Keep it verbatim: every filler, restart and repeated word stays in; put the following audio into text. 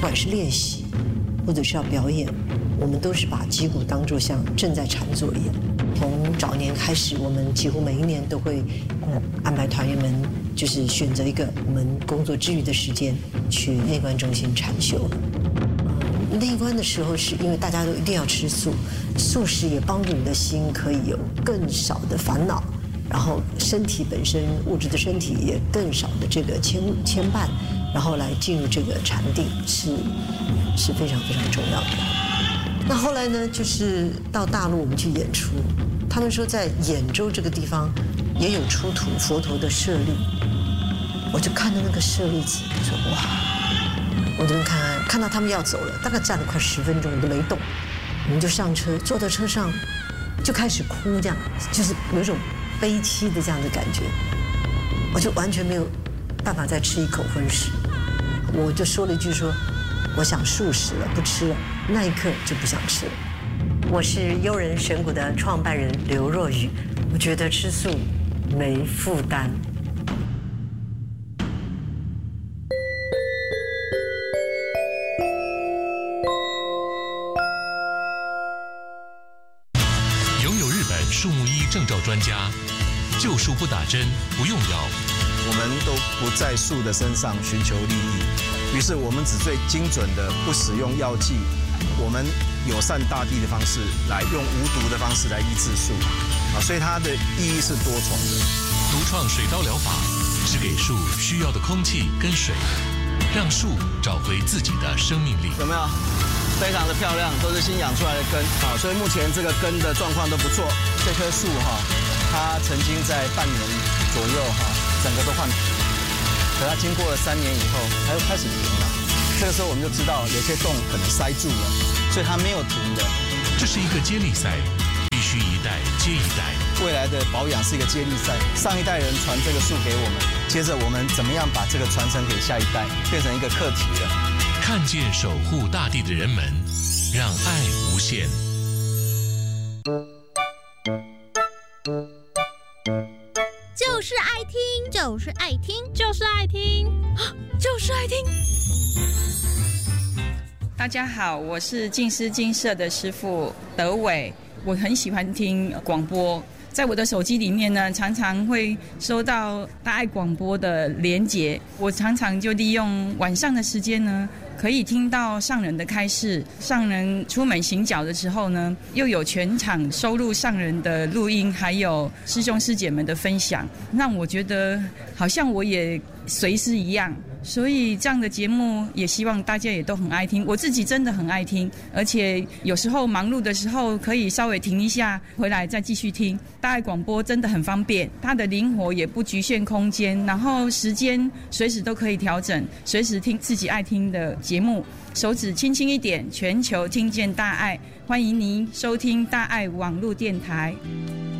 管是练习或者是要表演，我们都是把击鼓当作像正在禅坐一样。从早年开始，我们几乎每一年都会呃安排团员们就是选择一个我们工作之余的时间去内观中心禅修。呃、内观的时候是因为大家都一定要吃素，素食也帮助你的心可以有更少的烦恼，然后身体本身物质的身体也更少的这个牵牵绊，然后来进入这个禅定是是非常非常重要的。那后来呢，就是到大陆我们去演出，他们说在兖州这个地方也有出土佛陀的舍利，我就看到那个舍利子，我说哇，我这边看看看到他们要走了，大概站了快十分钟我都没动，我们就上车，坐到车上就开始哭，这样就是有一种悲戚的这样的感觉，我就完全没有办法再吃一口荤食，我就说了一句说我想素食了，不吃了，那一刻就不想吃了。我是悠人神谷的创办人刘若瑀，我觉得吃素没负担。 拥有日本树木医证照专家，救树不打针，不用药。 我们都不在树的身上寻求利益，于是我们只最精准的不使用药剂，我们友善大地的方式来用无毒的方式来医治树，啊，所以它的意义是多重的。 独创水稻疗法，只给树需要的空气跟水，让树找回自己的生命力。 有没有？非常的漂亮，都是新养出来的根，啊，所以目前这个根的状况都不错。这棵树哈，它曾经在半年左右哈，整个都换皮，可它经过了三年以后，它又开始停了。这个时候我们就知道有些洞可能塞住了，所以它没有停的。 这是一个接力赛，必须一代接一代。 未来的保养是一个接力赛，上一代人传这个树给我们，接着我们怎么样把这个传承给下一代，变成一个课题了。 看见守护大地的人们，让爱无限。 就是爱听，就是爱听，就是爱听，就是爱听。 大家好，我是静思精舍的师父德伟，我很喜欢听广播。在我的手机里面呢，常常会收到大爱广播的连结，我常常就利用晚上的时间呢，可以听到上人的开示，上人出门行脚的时候呢，又有全场收录上人的录音，还有师兄师姐们的分享，让我觉得好像我也随师一样。所以这样的节目也希望大家也都很爱听，我自己真的很爱听，而且有时候忙碌的时候可以稍微停一下，回来再继续听。大爱广播真的很方便，它的灵活也不局限空间，然后时间随时都可以调整，随时听自己爱听的节目，手指轻轻一点，全球听见大爱。欢迎您收听大爱网络电台。